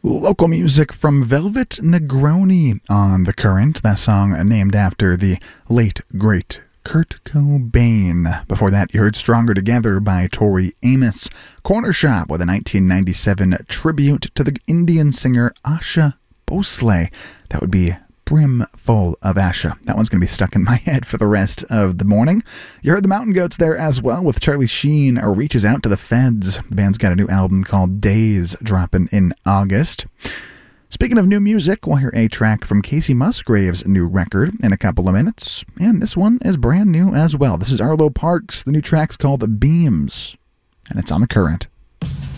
Local music from Velvet Negroni on The Current, that song named after the late, great Kurt Cobain. Before that, you heard Stronger Together by Tori Amos. Corner Shop with a 1997 tribute to the Indian singer Asha Bhosle. That would be Brimful of Asha. That one's going to be stuck in my head for the rest of the morning. You heard the Mountain Goats there as well with Charlie Sheen Reaches Out to the Feds. The band's got a new album called Days dropping in August. Speaking of new music, we'll hear a track from Casey Musgrave's new record in a couple of minutes. And this one is brand new as well. This is Arlo Parks. The new track's called Beams. And it's on The Current.